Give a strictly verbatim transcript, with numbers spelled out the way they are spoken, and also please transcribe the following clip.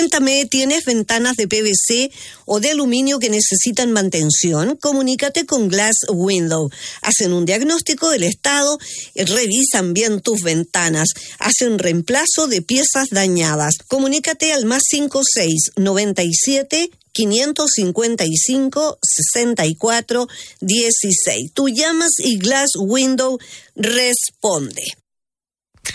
Cuéntame, ¿tienes ventanas de P V C o de aluminio que necesitan mantención? Comunícate con Glass Window. Hacen un diagnóstico del estado, revisan bien tus ventanas, hacen reemplazo de piezas dañadas. Comunícate al más cinco seis noventa y siete quinientos cincuenta y cinco sesenta y cuatro dieciséis. Tú llamas y Glass Window responde.